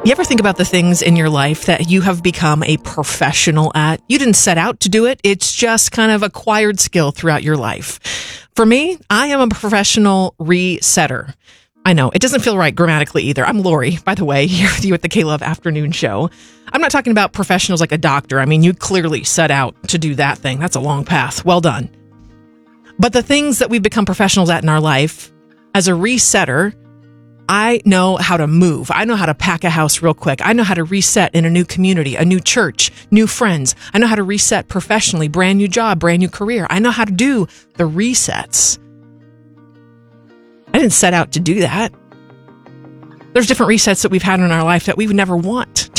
You ever think about the things in your life that you have become a professional at? You didn't set out to do it. It's just kind of acquired skill throughout your life. For me, I am a professional resetter. I know, it doesn't feel right grammatically either. I'm Lori, by the way, here with you at the K-Love Afternoon Show. I'm not talking about professionals like a doctor. I mean, you clearly set out to do that thing. That's a long path. Well done. But the things that we've become professionals at in our life, as a resetter, I know how to move. I know how to pack a house real quick. I know how to reset in a new community, a new church, new friends. I know how to reset professionally, brand new job, brand new career. I know how to do the resets. I didn't set out to do that. There's different resets that we've had in our life that we would never want